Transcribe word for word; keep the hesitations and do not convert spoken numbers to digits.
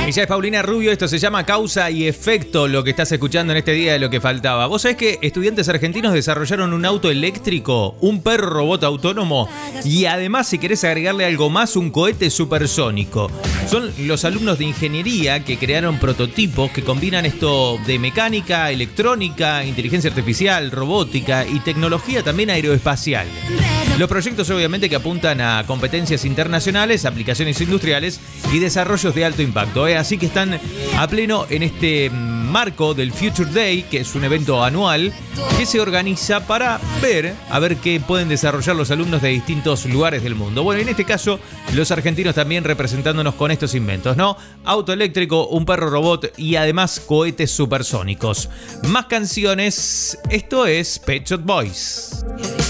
Ella es Paulina Rubio, esto se llama Causa y Efecto, lo que estás escuchando en este día de Lo que faltaba. ¿Vos sabés que estudiantes argentinos desarrollaron un auto eléctrico, un perro robot autónomo y además, si querés agregarle algo más, un cohete supersónico? Son los alumnos de ingeniería que crearon prototipos que combinan esto de mecánica, electrónica, inteligencia artificial, robótica y tecnología también aeroespacial. Los proyectos obviamente que apuntan a competencias internacionales, aplicaciones industriales y desarrollos de alto impacto. ¿eh? Así que están a pleno en este marco del Future Day, que es un evento anual que se organiza para ver a ver qué pueden desarrollar los alumnos de distintos lugares del mundo. Bueno, en este caso, los argentinos también representándonos con estos inventos, ¿no? Auto eléctrico, un perro robot y además cohetes supersónicos. Más canciones, esto es Pet Shop Boys.